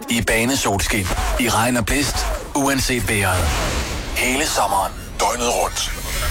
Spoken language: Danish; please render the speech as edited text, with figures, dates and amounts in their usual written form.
I banesolskin. I regn og blæst. Uanset vejret. Hele sommeren. Døgnet rundt.